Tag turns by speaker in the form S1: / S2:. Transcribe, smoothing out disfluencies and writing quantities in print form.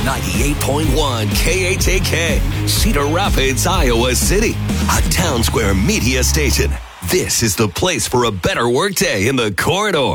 S1: 98.1 KHAK, Cedar Rapids, Iowa City, a Town Square media station. This is the place for a better workday in the corridor.